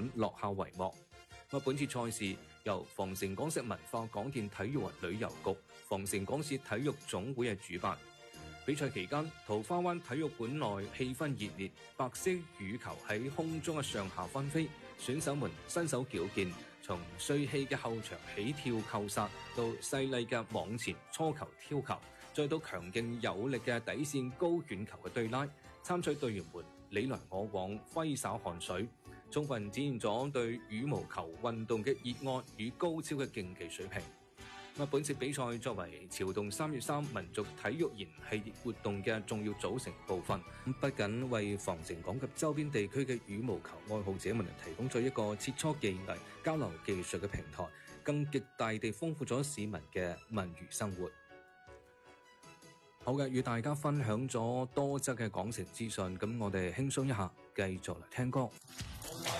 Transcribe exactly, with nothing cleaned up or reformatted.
館落下帷幕。本次賽事由防城港式文化港電體育及旅遊局、防城港市體育總會嘅主辦。比賽期間，桃花灣體育館內氣氛熱烈，白色羽球喺空中嘅上下翻飛，選手們身手矯健，從帥氣嘅後場起跳扣殺，到細膩嘅網前搓球挑球，再到強勁有力嘅底線高遠球嘅對拉，參賽隊員們你來我往，揮灑汗水，充分展現咗對羽毛球運動嘅熱愛與高超嘅競技水平。本次比賽作為潮動三月三民族體育營系列活動嘅重要組成部分，不僅為防城港及周邊地區嘅羽毛球愛好者們提供咗一個切磋技藝、交流技術嘅平台，更極大地豐富咗市民嘅文娛生活。好嘅，與大家分享咗多則嘅港城資訊，咁我哋輕鬆一下，繼續嚟聽歌。